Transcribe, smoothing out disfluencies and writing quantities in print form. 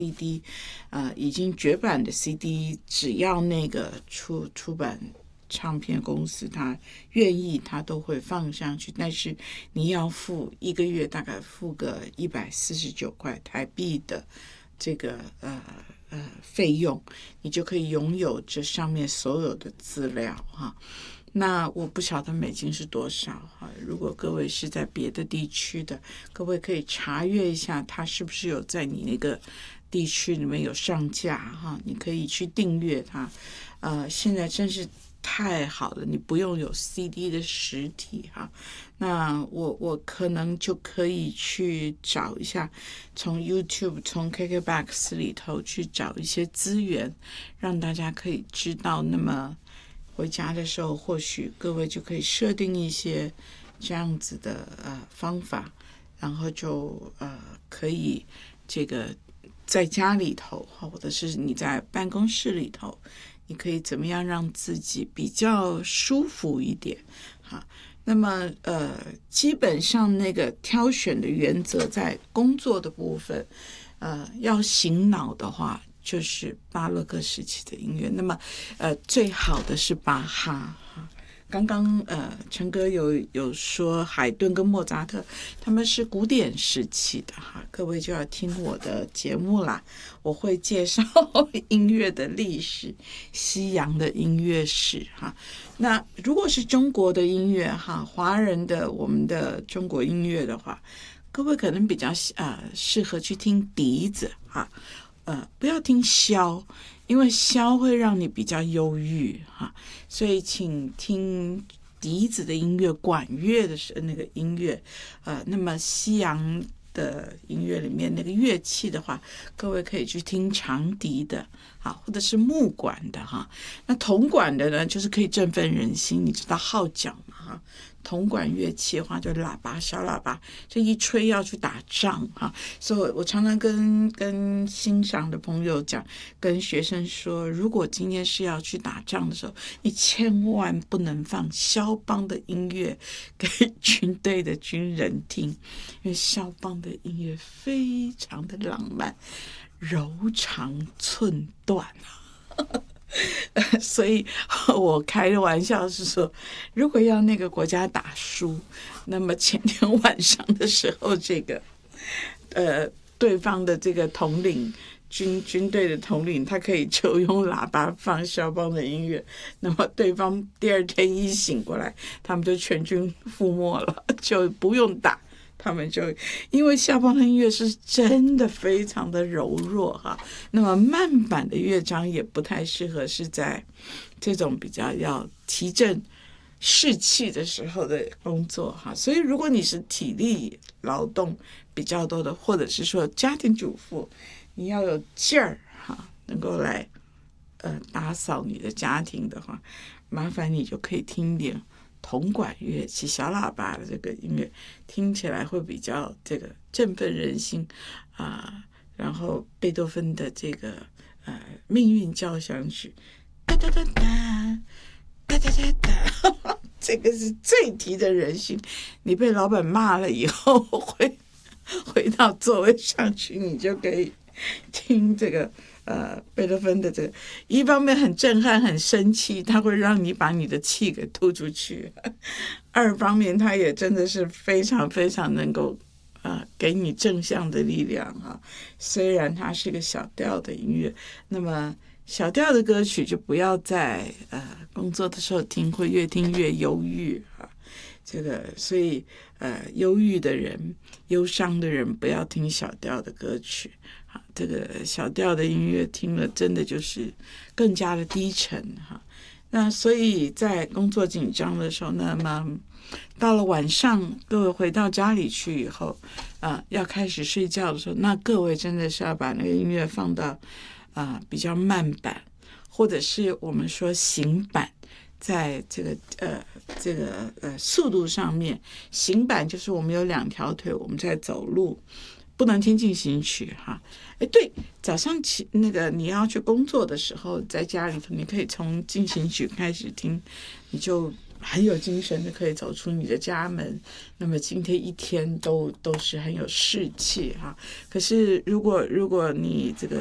CD，已经绝版的 CD，只要那个出版唱片公司他愿意，他都会放上去，但是你要付一个月大概付个149块台币的这个费用，你就可以拥有这上面所有的资料哈。那我不晓得美金是多少哈，如果各位是在别的地区的，各位可以查阅一下，它是不是有在你那个地区里面有上架哈，你可以去订阅它。现在真是太好了，你不用有 CD 的实体哈。那我可能就可以去找一下，从 YouTube 从 KKBOX 里头去找一些资源，让大家可以知道。那么回家的时候，或许各位就可以设定一些这样子的方法，然后就可以这个在家里头，或者是你在办公室里头，你可以怎么样让自己比较舒服一点哈。那么基本上那个挑选的原则，在工作的部分，要醒脑的话，就是巴洛克时期的音乐。那么最好的是巴哈。刚刚陈哥有说海顿跟莫扎特他们是古典时期的哈，各位就要听我的节目啦，我会介绍音乐的历史，西洋的音乐史哈。那如果是中国的音乐哈，华人的我们的中国音乐的话，各位可能比较适合去听笛子哈，不要听箫，因为箫会让你比较忧郁哈，所以请听笛子的音乐，管乐的那个音乐，那么西洋的音乐里面那个乐器的话，各位可以去听长笛的啊，或者是木管的哈。那铜管的呢，就是可以振奋人心，你知道号角嘛哈。铜管乐器的话，就喇叭、小喇叭，这一吹要去打仗哈。所以我常常跟欣赏的朋友讲，跟学生说，如果今天是要去打仗的时候，你千万不能放肖邦的音乐给军队的军人听，因为肖邦的音乐非常的浪漫，柔肠寸断。所以我开的玩笑是说，如果要那个国家打输，那么前天晚上的时候，这个对方的这个统领军队的统领，他可以就用喇叭放肖邦的音乐，那么对方第二天一醒过来，他们就全军覆没了，就不用打。他们就因为肖邦的音乐是真的非常的柔弱哈，那么慢板的乐章也不太适合是在这种比较要提振士气的时候的工作哈。所以如果你是体力劳动比较多的，或者是说家庭主妇，你要有劲儿哈，能够来打扫你的家庭的话，麻烦你就可以听一点铜管乐器、小喇叭的这个音乐，听起来会比较这个振奋人心然后贝多芬的这个命运交响曲，哒哒哒哒哒哒哒哒，这个是最提振人心。你被老板骂了以后，回到座位上去，你就可以听这个贝多芬的这个，一方面很震撼很生气，它会让你把你的气给吐出去，二方面它也真的是非常非常能够给你正向的力量哈。虽然它是个小调的音乐，那么小调的歌曲就不要在工作的时候听，会越听越忧郁哈。这个所以忧郁的人、忧伤的人不要听小调的歌曲。这个小调的音乐听了真的就是更加的低沉哈。那所以在工作紧张的时候，那么到了晚上各位回到家里去以后要开始睡觉的时候，那各位真的是要把那个音乐放到比较慢板，或者是我们说行板，在这个速度上面，行板就是我们有2条腿，我们在走路，不能听进行曲哈。对，早上那个你要去工作的时候，在家里头你可以从进行曲开始听，你就很有精神的可以走出你的家门，那么今天一天都是很有士气哈。可是如果你这个